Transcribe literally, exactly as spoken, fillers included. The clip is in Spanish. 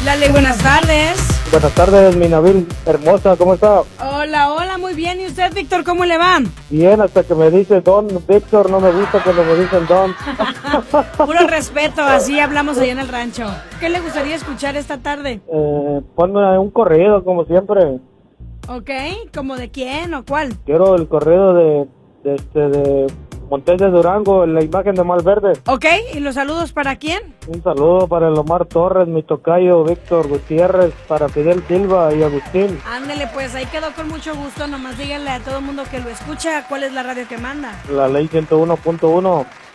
Lale, buenas tardes. Buenas tardes, mi Nabil, hermosa, ¿cómo está? Hola, hola, muy bien. ¿Y usted, Víctor, cómo le va? Bien, hasta que me dice Don Víctor, no me gusta cuando me dicen Don. Puro respeto, así hablamos allá en el rancho. ¿Qué le gustaría escuchar esta tarde? Eh, ponme un corrido, como siempre. Ok, ¿como de quién o cuál? Quiero el corrido de, de, este, de Montes de Durango, la imagen de Malverde. Ok, ¿y los saludos para quién? Un saludo para el Omar Torres, mi tocayo Víctor Gutiérrez, para Fidel Silva y Agustín. Ándele, pues ahí quedó con mucho gusto. Nomás díganle a todo el mundo que lo escucha cuál es la radio que manda. La ley ciento uno punto uno.